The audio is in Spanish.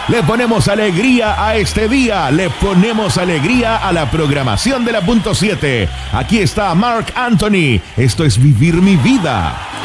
Le ponemos alegría a este día, le ponemos alegría a la programación de la .7. Aquí está Marc Anthony, esto es Vivir mi vida.